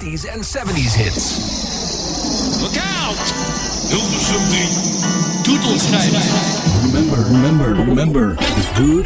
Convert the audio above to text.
60s en 70s hits. Look out! Hilversum 3, doet ons schijnen. Remember, the good